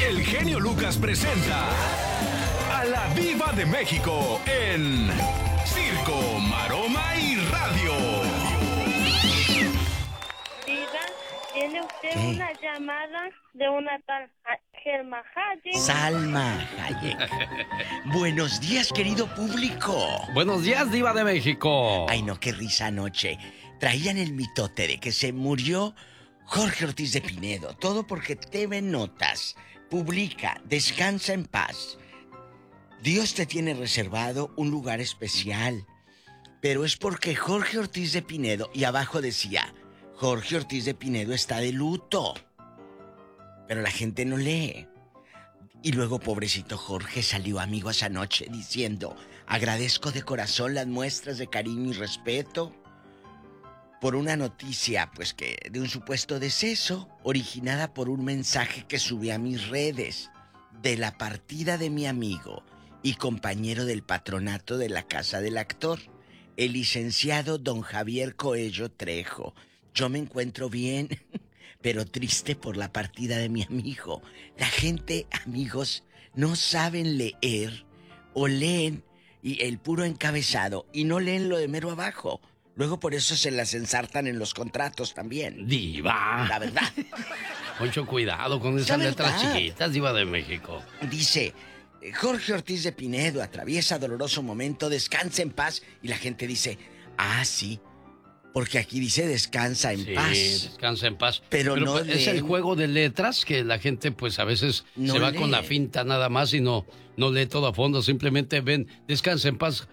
el genio Lucas presenta a la Diva de México en Circo, Maroma y Radio. Diva, tiene usted una llamada de una tal Selma Hayek. Salma Hayek. Buenos días, querido público. Buenos días, Diva de México. Ay, no, qué risa anoche. Traían el mitote de que se murió Jorge Ortiz de Pinedo. Todo porque TV Notas publica, descansa en paz. Dios te tiene reservado un lugar especial. Pero es porque Jorge Ortiz de Pinedo, y abajo decía, Jorge Ortiz de Pinedo está de luto. Pero la gente no lee. Y luego, pobrecito Jorge, salió, amigos, anoche diciendo, agradezco de corazón las muestras de cariño y respeto por una noticia, pues que de un supuesto deceso, originada por un mensaje que subí a mis redes de la partida de mi amigo y compañero del patronato de la Casa del Actor, el licenciado don Javier Coello Trejo. Yo me encuentro bien, pero triste por la partida de mi amigo. La gente, amigos, no saben leer o leen y el puro encabezado y no leen lo de mero abajo. Luego por eso se las ensartan en los contratos también. Diva. La verdad. Mucho cuidado con esas letras chiquitas, Diva de México. Dice, Jorge Ortiz de Pinedo atraviesa doloroso momento, descansa en paz. Y la gente dice, ah, sí, porque aquí dice descansa en paz. Sí, descansa en paz. Pero no es el juego de letras que la gente pues a veces no se va lee. con la finta nada más y no lee todo a fondo. Simplemente ven, descansa en paz,